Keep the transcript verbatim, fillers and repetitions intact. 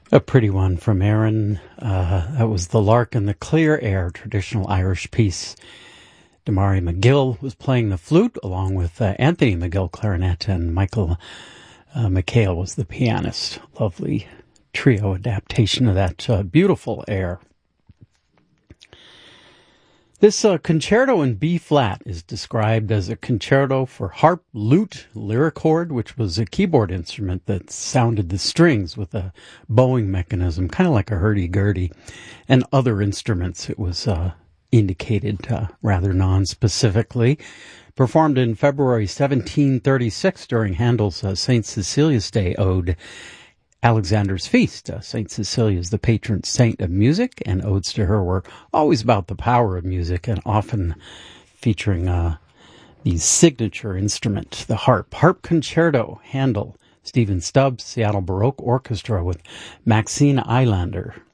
A pretty one from Aaron. Uh, that was The Lark in the Clear Air, traditional Irish piece. Damari McGill was playing the flute, along with uh, Anthony McGill clarinet, and Michael uh, McHale was the pianist. Lovely trio adaptation of that uh, beautiful air. This uh, concerto in B-flat is described as a concerto for harp, lute, lyrichord, which was a keyboard instrument that sounded the strings with a bowing mechanism, kind of like a hurdy-gurdy, and other instruments. It was uh, indicated uh, rather non-specifically. Performed in February seventeen thirty-six during Handel's uh, Saint Cecilia's Day Ode, Alexander's Feast. Uh, Saint Cecilia is the patron saint of music, and odes to her were always about the power of music and often featuring uh, the signature instrument, the harp. Harp Concerto, Handel, Stephen Stubbs, Seattle Baroque Orchestra with Maxine Eilander